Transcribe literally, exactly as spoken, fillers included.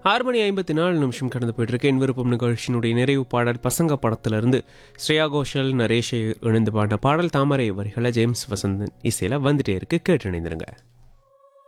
ஆறு மணி ஐம்பத்தி நாலு நிமிஷம் கடந்து போயிட்டு இருக்கு. என் விருப்பம் நிகழ்ச்சியினுடைய நிறைவு பாடல் பசங்க படத்திலிருந்து ஸ்ரேயா கோஷல் நரேஷை இணைந்து பாடின பாடல். தாமரை வரிகளை ஜேம்ஸ் வசந்தன் இசையில் வந்துட்டே இருக்கு. கேட்டு இணைந்திருங்க.